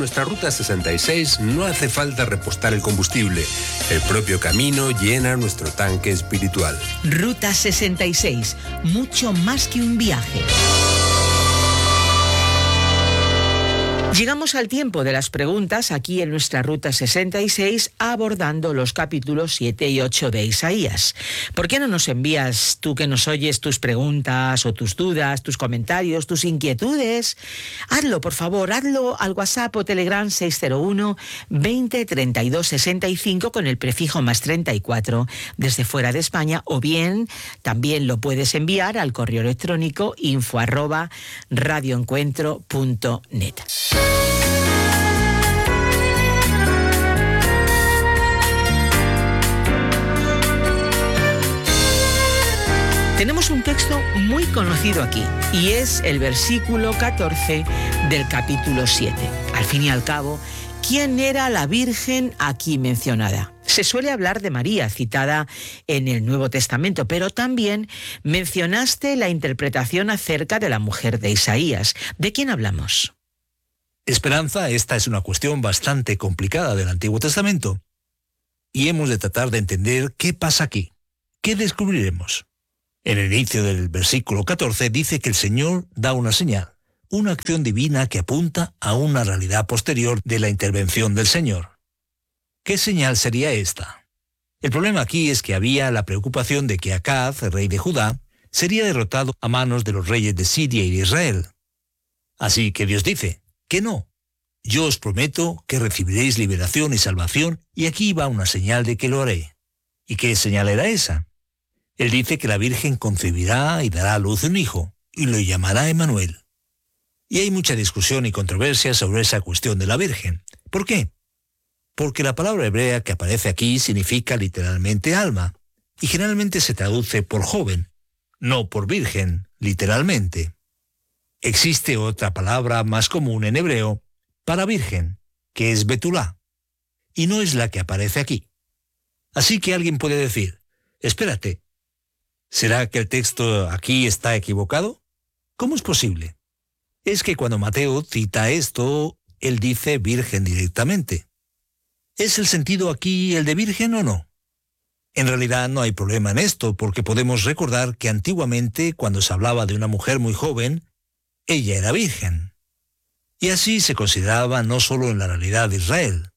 nuestra Ruta 66 no hace falta repostar el combustible. El propio camino llena nuestro tanque espiritual. Ruta 66, mucho más que un viaje. Llegamos al tiempo de las preguntas aquí en nuestra Ruta 66, abordando los capítulos 7 y 8 de Isaías. ¿Por qué no nos envías, tú que nos oyes, tus preguntas o tus dudas, tus comentarios, tus inquietudes? Hazlo, por favor, hazlo al WhatsApp o Telegram 601 20 32 65 con el prefijo +34 desde fuera de España, o bien también lo puedes enviar al correo electrónico info@radioencuentro.net. Tenemos un texto muy conocido aquí y es el versículo 14 del capítulo 7. Al fin y al cabo, ¿quién era la Virgen aquí mencionada? Se suele hablar de María, citada en el Nuevo Testamento, pero también mencionaste la interpretación acerca de la mujer de Isaías. ¿De quién hablamos? Esperanza, esta es una cuestión bastante complicada del Antiguo Testamento y hemos de tratar de entender qué pasa aquí. ¿Qué descubriremos? En el inicio del versículo 14 dice que el Señor da una señal, una acción divina que apunta a una realidad posterior de la intervención del Señor. ¿Qué señal sería esta? El problema aquí es que había la preocupación de que Acaz, el rey de Judá, sería derrotado a manos de los reyes de Siria y de Israel. Así que Dios dice que no. Yo os prometo que recibiréis liberación y salvación, y aquí va una señal de que lo haré. ¿Y qué señal era esa? Él dice que la Virgen concebirá y dará a luz un hijo, y lo llamará Emmanuel. Y hay mucha discusión y controversia sobre esa cuestión de la Virgen. ¿Por qué? Porque la palabra hebrea que aparece aquí significa literalmente alma, y generalmente se traduce por joven, no por virgen, literalmente. Existe otra palabra más común en hebreo para virgen, que es betulá, y no es la que aparece aquí. Así que alguien puede decir, espérate, ¿será que el texto aquí está equivocado? ¿Cómo es posible? Es que cuando Mateo cita esto, él dice virgen directamente. ¿Es el sentido aquí el de virgen o no? En realidad no hay problema en esto, porque podemos recordar que antiguamente, cuando se hablaba de una mujer muy joven, ella era virgen. Y así se consideraba no solo en la realidad de Israel.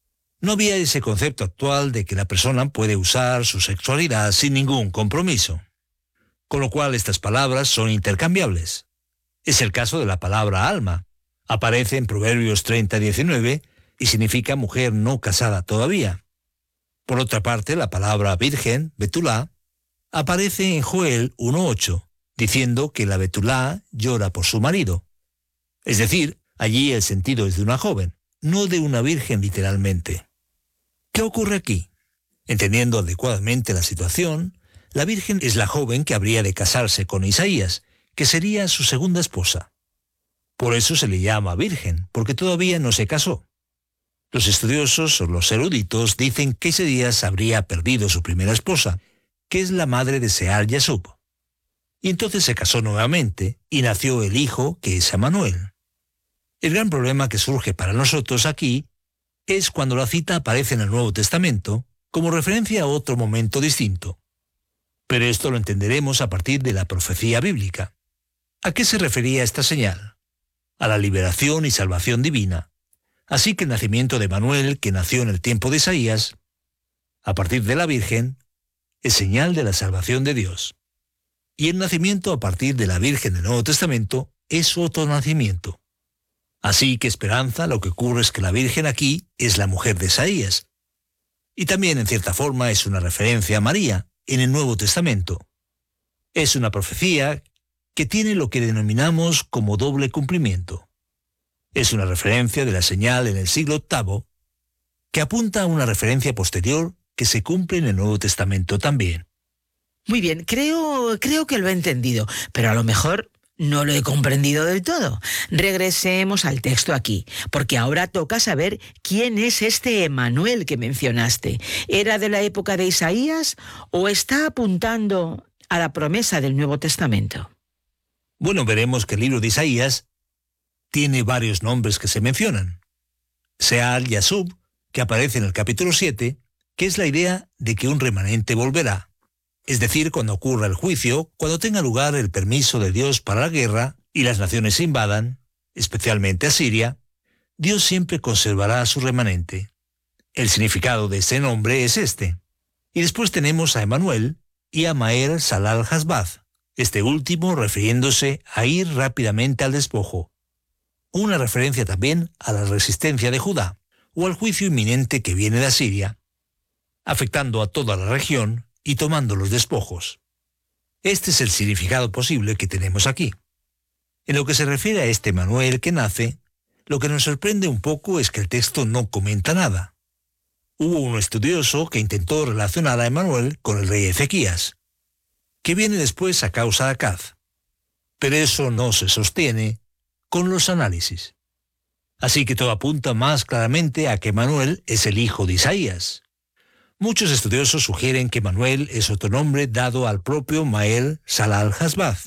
No había ese concepto actual de que la persona puede usar su sexualidad sin ningún compromiso. Con lo cual estas palabras son intercambiables. Es el caso de la palabra alma. Aparece en Proverbios 30:19 y significa mujer no casada todavía. Por otra parte, la palabra virgen, betulá, aparece en Joel 1:8, diciendo que la betulá llora por su marido. Es decir, allí el sentido es de una joven, no de una virgen literalmente. ¿Qué ocurre aquí? Entendiendo adecuadamente la situación, la virgen es la joven que habría de casarse con Isaías, que sería su segunda esposa. Por eso se le llama virgen, porque todavía no se casó. Los estudiosos o los eruditos dicen que Isaías habría perdido su primera esposa, que es la madre de Sear Yasub. Y entonces se casó nuevamente y nació el hijo que es Emmanuel. El gran problema que surge para nosotros aquí es cuando la cita aparece en el Nuevo Testamento como referencia a otro momento distinto. Pero esto lo entenderemos a partir de la profecía bíblica. ¿A qué se refería esta señal? A la liberación y salvación divina. Así que el nacimiento de Emmanuel, que nació en el tiempo de Isaías, a partir de la Virgen, es señal de la salvación de Dios. Y el nacimiento a partir de la Virgen del Nuevo Testamento es otro nacimiento. Así que esperanza, lo que ocurre es que la Virgen aquí es la mujer de Isaías. Y también, en cierta forma, es una referencia a María en el Nuevo Testamento. Es una profecía que tiene lo que denominamos como doble cumplimiento. Es una referencia de la señal en el siglo VIII que apunta a una referencia posterior que se cumple en el Nuevo Testamento también. Muy bien, creo que lo he entendido, pero a lo mejor no lo he comprendido del todo. Regresemos al texto aquí, porque ahora toca saber quién es este Emmanuel que mencionaste. ¿Era de la época de Isaías o está apuntando a la promesa del Nuevo Testamento? Bueno, veremos que el libro de Isaías tiene varios nombres que se mencionan. Seal Yasub, que aparece en el capítulo 7, que es la idea de que un remanente volverá. Es decir, cuando ocurra el juicio, cuando tenga lugar el permiso de Dios para la guerra y las naciones se invadan, especialmente a Siria, Dios siempre conservará a su remanente. El significado de este nombre es este. Y después tenemos a Emanuel y a Maher Salal Hasbaz, este último refiriéndose a ir rápidamente al despojo. Una referencia también a la resistencia de Judá o al juicio inminente que viene de Asiria, afectando a toda la región y tomando los despojos. Este es el significado posible que tenemos aquí. En lo que se refiere a este Emanuel que nace, lo que nos sorprende un poco es que el texto no comenta nada. Hubo un estudioso que intentó relacionar a Emanuel con el rey Ezequías, que viene después a causa de Acaz. Pero eso no se sostiene con los análisis. Así que todo apunta más claramente a que Emanuel es el hijo de Isaías. Muchos estudiosos sugieren que Emanuel es otro nombre dado al propio Maher Salal Hasbaz.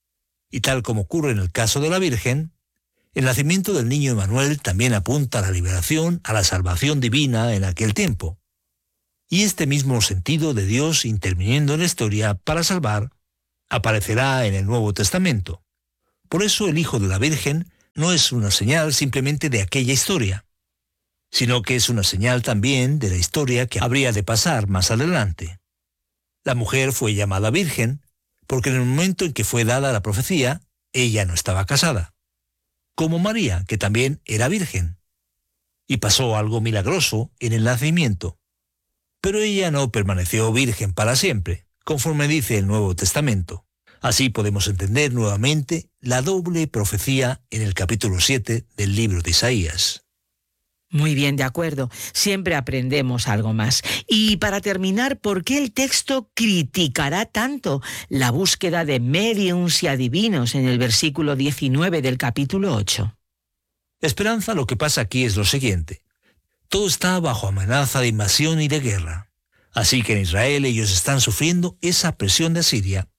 Y tal como ocurre en el caso de la Virgen, el nacimiento del niño Emanuel también apunta a la liberación, a la salvación divina en aquel tiempo. Y este mismo sentido de Dios interviniendo en la historia para salvar aparecerá en el Nuevo Testamento. Por eso el hijo de la Virgen no es una señal simplemente de aquella historia, sino que es una señal también de la historia que habría de pasar más adelante. La mujer fue llamada virgen porque en el momento en que fue dada la profecía, ella no estaba casada, como María, que también era virgen. Y pasó algo milagroso en el nacimiento. Pero ella no permaneció virgen para siempre, conforme dice el Nuevo Testamento. Así podemos entender nuevamente la doble profecía en el capítulo 7 del libro de Isaías. Muy bien, de acuerdo. Siempre aprendemos algo más. Y para terminar, ¿por qué el texto criticará tanto la búsqueda de médiums y adivinos en el versículo 19 del capítulo 8? Esperanza, lo que pasa aquí es lo siguiente. Todo está bajo amenaza de invasión y de guerra. Así que en Israel ellos están sufriendo esa presión de Asiria.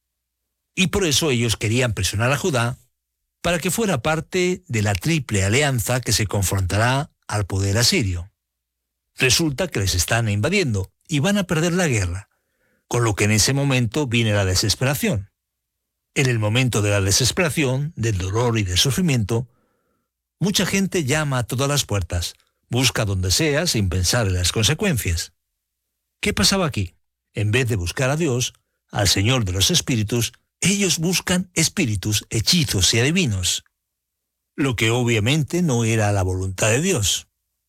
Y por eso ellos querían presionar a Judá para que fuera parte de la triple alianza que se confrontará al poder asirio. Resulta que les están invadiendo y van a perder la guerra, con lo que en ese momento viene la desesperación. En el momento de la desesperación, del dolor y del sufrimiento, mucha gente llama a todas las puertas, busca donde sea sin pensar en las consecuencias. ¿Qué pasaba aquí? En vez de buscar a Dios, al Señor de los espíritus, ellos buscan espíritus, hechizos y adivinos, lo que obviamente no era la voluntad de Dios.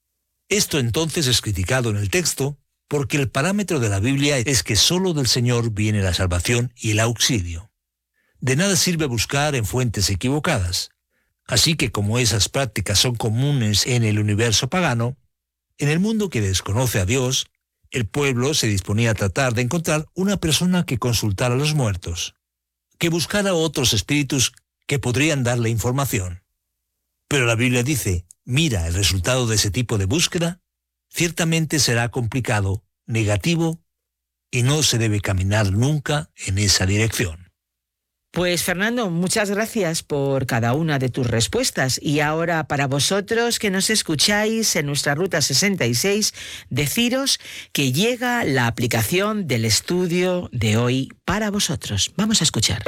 Esto entonces es criticado en el texto porque el parámetro de la Biblia es que solo del Señor viene la salvación y el auxilio. De nada sirve buscar en fuentes equivocadas. Así que como esas prácticas son comunes en el universo pagano, en el mundo que desconoce a Dios, el pueblo se disponía a tratar de encontrar una persona que consultara a los muertos, que buscara otros espíritus que podrían darle información. Pero la Biblia dice, mira, el resultado de ese tipo de búsqueda ciertamente será complicado, negativo, y no se debe caminar nunca en esa dirección. Pues Fernando, muchas gracias por cada una de tus respuestas. Y ahora para vosotros que nos escucháis en nuestra Ruta 66, deciros que llega la aplicación del estudio de hoy para vosotros. Vamos a escuchar.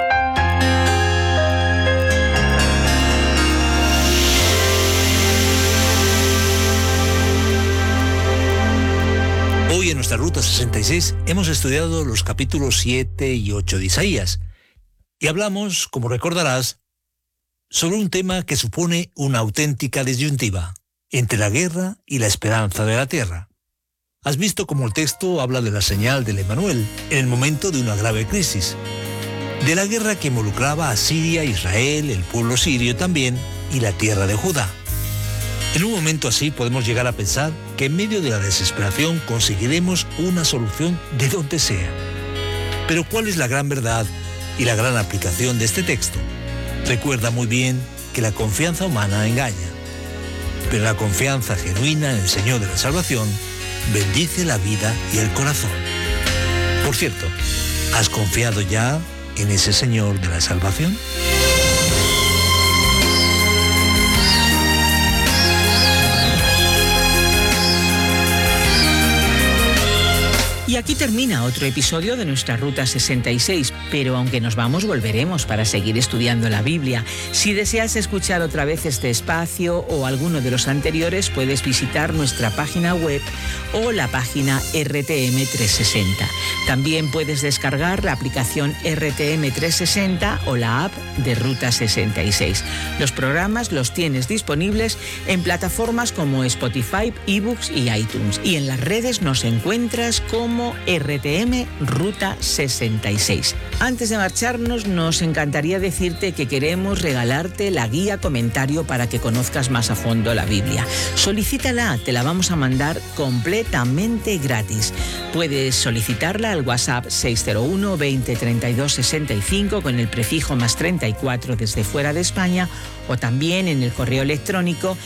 Hoy en nuestra Ruta 66 hemos estudiado los capítulos 7 y 8 de Isaías. Y hablamos, como recordarás, sobre un tema que supone una auténtica disyuntiva entre la guerra y la esperanza de la tierra. Has visto cómo el texto habla de la señal del Emanuel en el momento de una grave crisis, de la guerra que involucraba a Siria, Israel, el pueblo sirio también y la tierra de Judá. En un momento así podemos llegar a pensar que en medio de la desesperación conseguiremos una solución de donde sea. Pero ¿cuál es la gran verdad y la gran aplicación de este texto? Recuerda muy bien que la confianza humana engaña, pero la confianza genuina en el Señor de la salvación bendice la vida y el corazón. Por cierto, ¿has confiado ya en ese Señor de la salvación? Aquí termina otro episodio de nuestra Ruta 66, pero aunque nos vamos, volveremos para seguir estudiando la Biblia. Si deseas escuchar otra vez este espacio o alguno de los anteriores, puedes visitar nuestra página web o la página RTM360. También puedes descargar la aplicación RTM360 o la app de Ruta 66. Los programas los tienes disponibles en plataformas como Spotify, eBooks y iTunes. Y en las redes nos encuentras como RTM Ruta 66. Antes de marcharnos, nos encantaría decirte que queremos regalarte la guía comentario para que conozcas más a fondo la Biblia. Solicítala, te la vamos a mandar completamente gratis. Puedes solicitarla al WhatsApp 601 20 32 65 con el prefijo +34 desde fuera de España, o también en el correo electrónico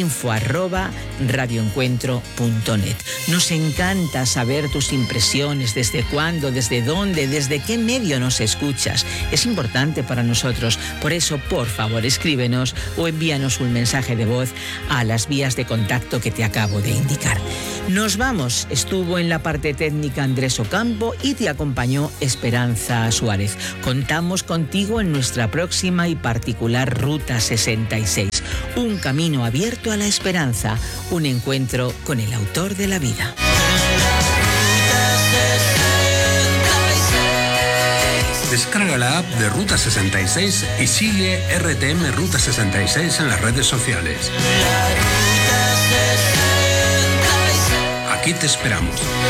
info@radioencuentro.net. Nos encanta saber tus impresiones, desde cuándo, desde dónde, desde qué medio nos escuchas. Es importante para nosotros. Por eso, por favor, escríbenos o envíanos un mensaje de voz a las vías de contacto que te acabo de indicar. Nos vamos. Estuvo en la parte técnica Andrés Ocampo y te acompañó Esperanza Suárez. Contamos contigo en nuestra próxima y particular Ruta 66. Un camino abierto a la esperanza. Un encuentro con el autor de la vida. Descarga la app de Ruta 66 y sigue RTM Ruta 66 en las redes sociales. Aquí te esperamos.